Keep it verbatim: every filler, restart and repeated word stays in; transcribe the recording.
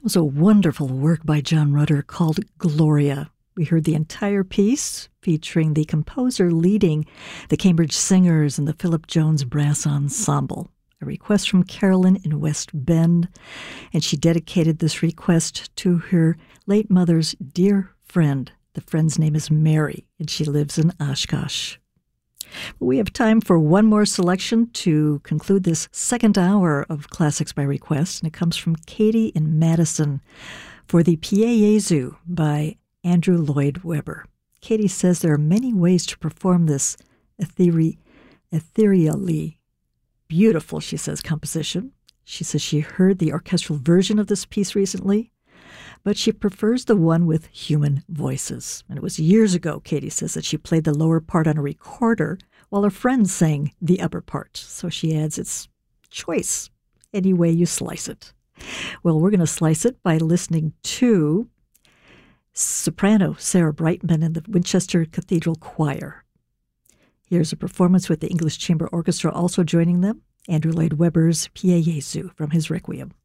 It was a wonderful work by John Rutter called Gloria. We heard the entire piece featuring the composer leading the Cambridge Singers and the Philip Jones Brass Ensemble. A request from Carolyn in West Bend, and she dedicated this request to her late mother's dear friend. The friend's name is Mary, and she lives in Oshkosh. We have time for one more selection to conclude this second hour of Classics by Request, and it comes from Katie in Madison for the Pieyezu by Andrew Lloyd Webber. Katie says there are many ways to perform this ethereally, ethereally beautiful, she says, composition. She says she heard the orchestral version of this piece recently, but she prefers the one with human voices. And it was years ago, Katie says, that she played the lower part on a recorder while her friend sang the upper part. So she adds, it's choice, any way you slice it. Well, we're going to slice it by listening to soprano Sarah Brightman and the Winchester Cathedral Choir. Here's a performance with the English Chamber Orchestra also joining them, Andrew Lloyd Webber's Pieyezu from his Requiem.